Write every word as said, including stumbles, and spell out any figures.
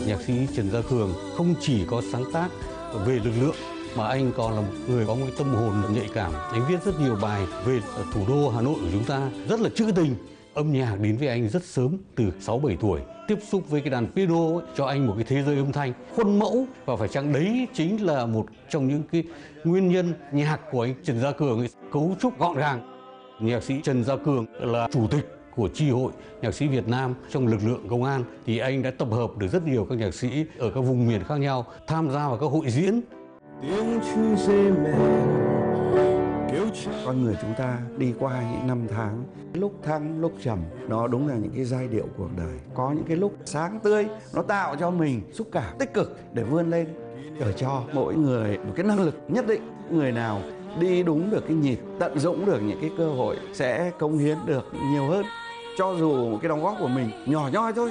Nhạc sĩ Trần Gia Cường không chỉ có sáng tác về lực lượng mà anh còn là một người có một tâm hồn nhạy cảm. Anh viết rất nhiều bài về thủ đô Hà Nội của chúng ta, rất là trữ tình. Âm nhạc đến với anh rất sớm, từ sáu bảy tuổi. Tiếp xúc với cái đàn piano ấy, cho anh một cái thế giới âm thanh khuôn mẫu, và phải chăng đấy chính là một trong những cái nguyên nhân nhạc của anh Trần Gia Cường ấy, cấu trúc gọn gàng. Nhạc sĩ Trần Gia Cường là chủ tịch của chi hội nhạc sĩ Việt Nam trong lực lượng công an, thì anh đã tập hợp được rất nhiều các nhạc sĩ ở các vùng miền khác nhau tham gia vào các hội diễn. Con người chúng ta đi qua những năm tháng, lúc thăng lúc trầm, nó đúng là những cái giai điệu cuộc đời. Có những cái lúc sáng tươi, nó tạo cho mình xúc cảm tích cực để vươn lên, để cho mỗi người một cái năng lực nhất định. Người nào đi đúng được cái nhịp, tận dụng được những cái cơ hội sẽ cống hiến được nhiều hơn. Cho dù một cái đóng góp của mình nhỏ nhoi thôi,